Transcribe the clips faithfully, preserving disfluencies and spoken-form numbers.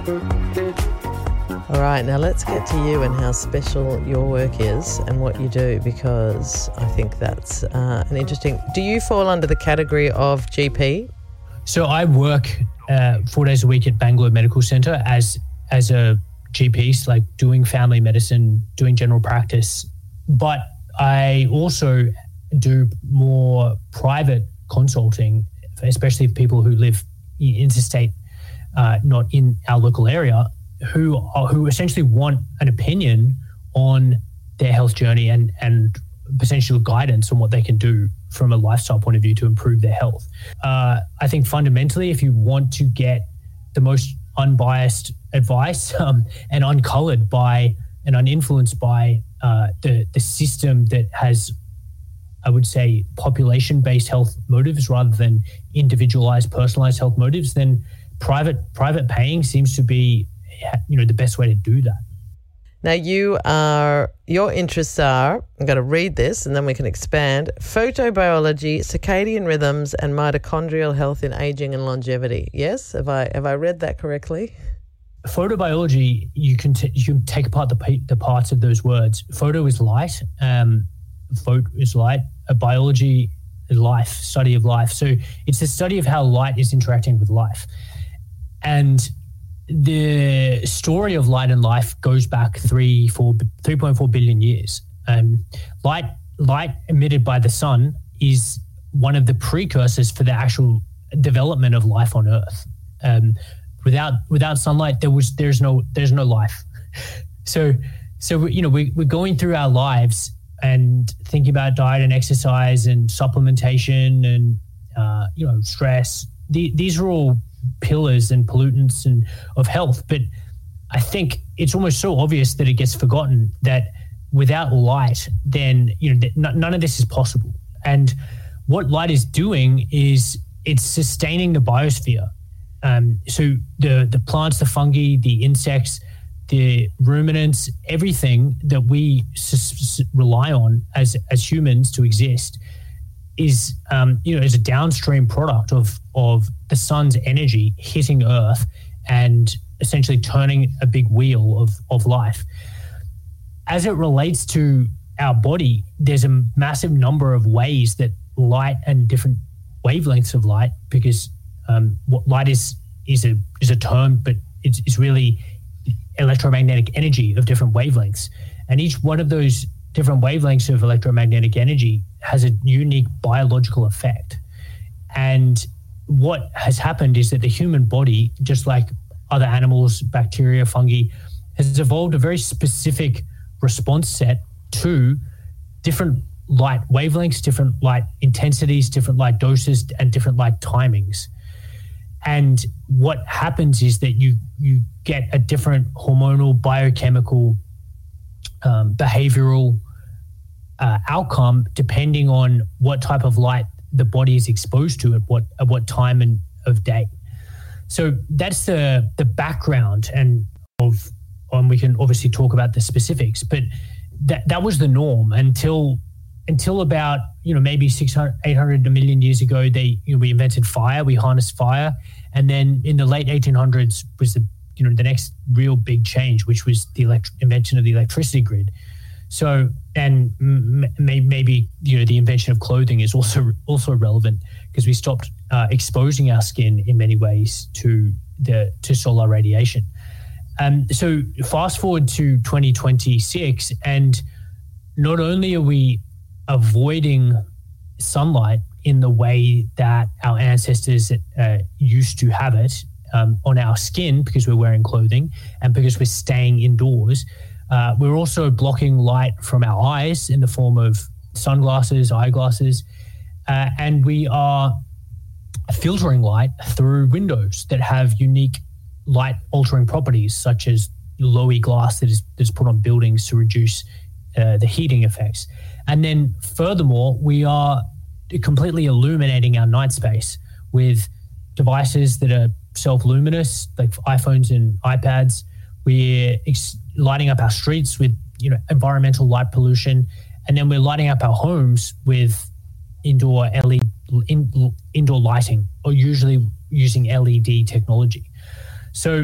All right, now let's get to you and how special your work is and what you do, because I think that's uh, an interesting... Do you fall under the category of G P? So I work uh, four days a week at Bangalore Medical Centre as as a G P, so like doing family medicine, doing general practice. But I also do more private consulting, especially for people who live interstate, uh, not in our local area, who are, who essentially want an opinion on their health journey and and potential guidance on what they can do from a lifestyle point of view to improve their health. Uh, I think fundamentally, if you want to get the most unbiased advice um, and uncolored by and uninfluenced by uh, the the system that has, I would say, population-based health motives rather than individualized, personalized health motives, then private private paying seems to be, you know, the best way to do that. Now, you are, your interests are, I'm going to read this and then we can expand, photobiology, circadian rhythms and mitochondrial health in aging and longevity. Yes? Have I have I read that correctly? Photobiology, you can t- you can take apart the the parts of those words. Photo is light, um, photo is light, a biology is life, study of life. So it's the study of how light is interacting with life. And the story of light and life goes back three, four, three point four billion years. Um, light, light emitted by the sun is one of the precursors for the actual development of life on Earth. Um, without without sunlight, there was there's no there's no life. So so you know we we're going through our lives and thinking about diet and exercise and supplementation and uh, you know stress. The, these are all pillars and pollutants and of health, but I think it's almost so obvious that it gets forgotten that without light, then you know n- none of this is possible. And what light is doing is it's sustaining the biosphere. Um, so the the plants, the fungi, the insects, the ruminants, everything that we s- s- rely on as as humans to exist is um, you know is a downstream product of of the sun's energy hitting Earth and essentially turning a big wheel of of life. As it relates to our body, there's a massive number of ways that light and different wavelengths of light, because um, what light is is a is a term, but it's, it's really electromagnetic energy of different wavelengths, and each one of those different wavelengths of electromagnetic energy has a unique biological effect. And what has happened is that the human body, just like other animals, bacteria, fungi, has evolved a very specific response set to different light wavelengths, different light intensities, different light doses, and different light timings. And what happens is that you you get a different hormonal, biochemical, um, behavioral uh, outcome depending on what type of light the body is exposed to at what at what time and of day. So that's the the background, and of and we can obviously talk about the specifics, but that that was the norm until until about you know maybe six hundred, eight hundred, a million years ago. They you know, we invented fire, we harnessed fire, and then in the late eighteen hundreds was the you know the next real big change, which was the elect- invention of the electricity grid. So and m- maybe you know the invention of clothing is also also relevant, because we stopped uh, exposing our skin in many ways to the to solar radiation. Um, so fast forward to twenty twenty-six, and not only are we avoiding sunlight in the way that our ancestors uh, used to have it um, on our skin because we're wearing clothing and because we're staying indoors, uh, we're also blocking light from our eyes in the form of sunglasses, eyeglasses, uh, and we are filtering light through windows that have unique light altering properties, such as low E glass that is, that is put on buildings to reduce uh, the heating effects. And then furthermore, we are completely illuminating our night space with devices that are self-luminous, like iPhones and iPads. We're ex- lighting up our streets with you know environmental light pollution, and then we're lighting up our homes with indoor L E D, in, indoor lighting, or usually using L E D technology. So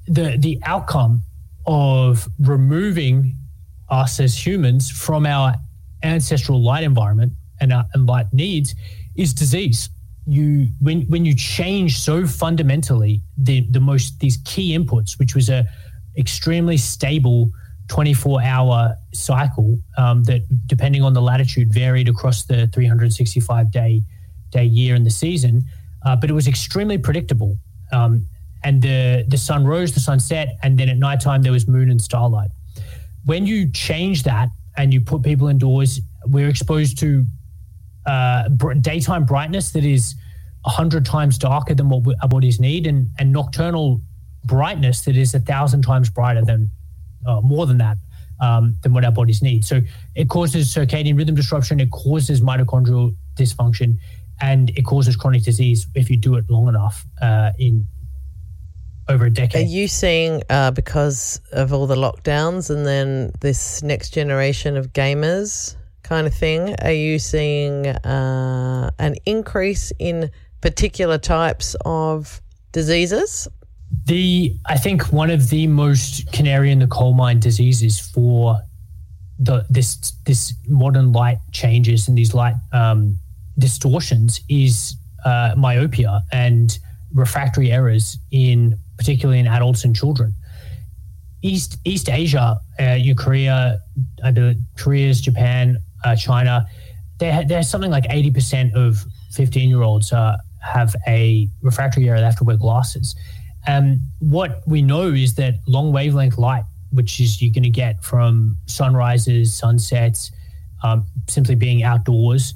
the the outcome of removing us as humans from our ancestral light environment and, our, and light needs is disease. You when when you change so fundamentally the the most these key inputs, which was a extremely stable twenty-four hour cycle um, that, depending on the latitude, varied across the three hundred sixty-five day day year in the season, uh, but it was extremely predictable. Um, and the the sun rose, the sun set, and then at nighttime there was moon and starlight. When you change that and you put people indoors, we're exposed to uh, daytime brightness that is a hundred times darker than what we, our bodies need, and, and nocturnal brightness that is a thousand times brighter than, uh, more than that, um, than what our bodies need. So it causes circadian rhythm disruption, it causes mitochondrial dysfunction, and it causes chronic disease if you do it long enough uh, in over a decade. Are you seeing, uh, because of all the lockdowns and then this next generation of gamers kind of thing, are you seeing uh, an increase in particular types of diseases? The I think one of the most canary in the coal mine diseases for the this this modern light changes and these light um, distortions is uh, myopia and refractory errors in particularly in adults and children. East East Asia, uh, you Korea, I believe Korea's, Japan, uh, China, there there's something like eighty percent of fifteen year olds uh, have a refractory error. They have to wear glasses. Um, what we know is that long wavelength light, which is you're going to get from sunrises, sunsets, um, simply being outdoors,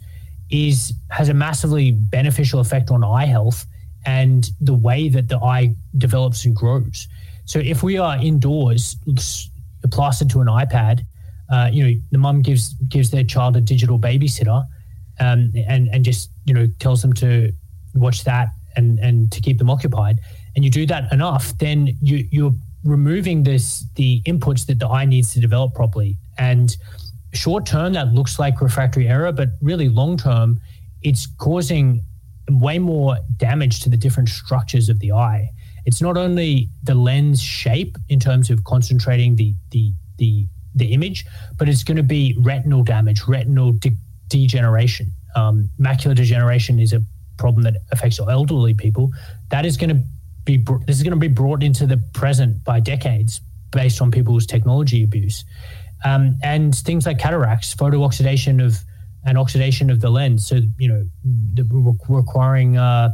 is has a massively beneficial effect on eye health and the way that the eye develops and grows. So if we are indoors, plastered to an iPad, uh, you know, the mum gives gives their child a digital babysitter, um, and and just you know tells them to watch that and and to keep them occupied. And you do that enough, then you you're removing this the inputs that the eye needs to develop properly. And short term, that looks like refractory error, but really long term, it's causing way more damage to the different structures of the eye. It's not only the lens shape in terms of concentrating the the the, the image, but it's going to be retinal damage, retinal de- degeneration. Um, macular degeneration is a problem that affects elderly people. That is going to be this is going to be brought into the present by decades based on people's technology abuse, um, and things like cataracts, photooxidation of and oxidation of the lens. So you know, the, requiring uh,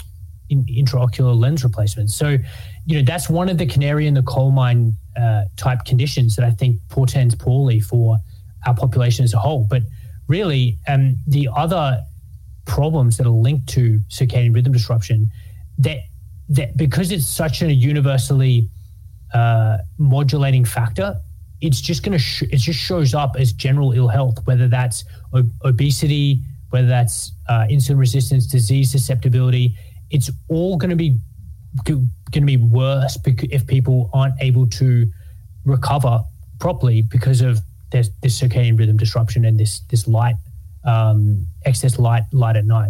in, intraocular lens replacements. So you know, that's one of the canary in the coal mine uh, type conditions that I think portends poorly for our population as a whole. But really, um, the other problems that are linked to circadian rhythm disruption, that that because it's such a universally uh, modulating factor, it's just going to sh- it just shows up as general ill health, whether that's ob- obesity, whether that's uh, insulin resistance, disease susceptibility. It's all going to be going to be worse because if people aren't able to recover properly because of this, this circadian rhythm disruption and this this light um, excess light light at night.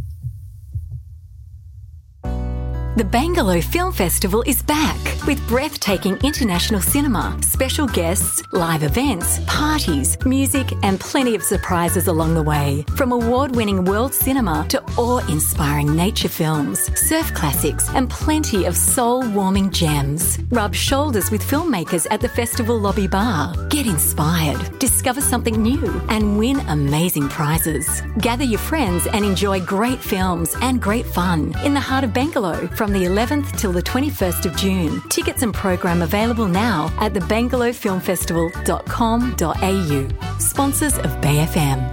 The Bangalore Film Festival is back with breathtaking international cinema, special guests, live events, parties, music, and plenty of surprises along the way. From award-winning world cinema to awe-inspiring nature films, surf classics, and plenty of soul-warming gems. Rub shoulders with filmmakers at the festival lobby bar. Get inspired, discover something new, and win amazing prizes. Gather your friends and enjoy great films and great fun in the heart of Bangalore from the eleventh till the twenty-first of June. Tickets and program available now at the bangalore film festival dot com dot a u. Sponsors of Bay F M.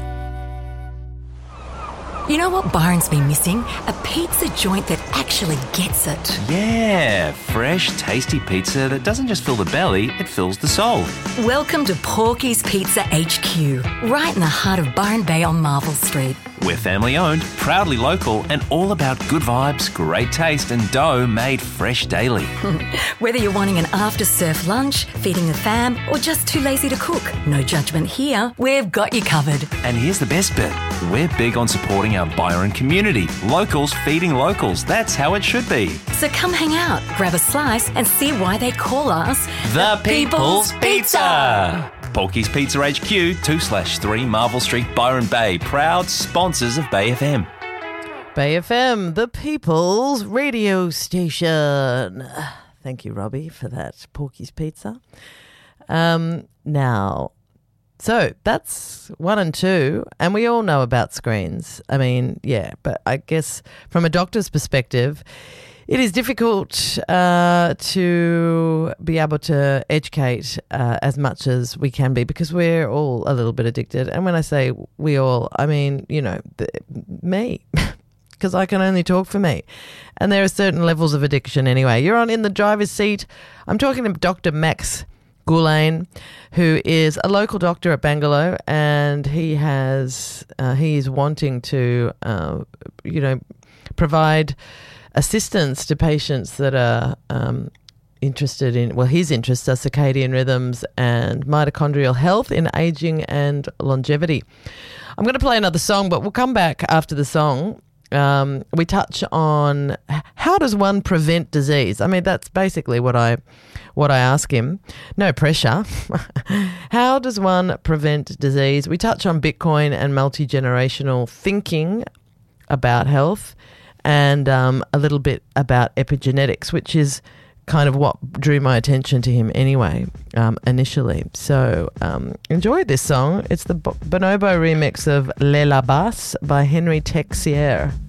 You know what Byron's been missing? A pizza joint that actually gets it. Yeah, fresh, tasty pizza that doesn't just fill the belly, it fills the soul. Welcome to Porky's Pizza H Q, right in the heart of Byron Bay on Marvel Street. We're family owned, proudly local, and all about good vibes, great taste, and dough made fresh daily. Whether you're wanting an after-surf lunch, feeding the fam, or just too lazy to cook, no judgment here. We've got you covered. And here's the best bit. We're big on supporting our Byron community. Locals feeding locals. That's how it should be. So come hang out, grab a slice, and see why they call us The People's Pizza. Porky's Pizza H Q, two slash three Marvel Street, Byron Bay. Proud sponsors of Bay F M. Bay F M, the People's Radio Station. Thank you, Robbie, for that Porky's Pizza. Um, now, so that's one and two, and we all know about screens. I mean, yeah, but I guess from a doctor's perspective, it is difficult uh, to be able to educate uh, as much as we can be because we're all a little bit addicted. And when I say we all, I mean, you know, the, me, because I can only talk for me. And there are certain levels of addiction anyway. You're on In the Driver's Seat. I'm talking to Doctor Max Goulain, who is a local doctor at Bangalow, and he has, uh, he is wanting to, uh, you know, provide assistance to patients that are um, interested in, well, his interests are circadian rhythms and mitochondrial health in aging and longevity. I'm going to play another song, but we'll come back after the song. Um, we touch on how does one prevent disease? I mean, that's basically what I what I ask him. No pressure. How does one prevent disease? We touch on Bitcoin and multi-generational thinking about health, and um, a little bit about epigenetics, which is kind of what drew my attention to him anyway, um, initially. So um, enjoy this song. It's the Bonobo remix of Le La Basse by Henry Texier.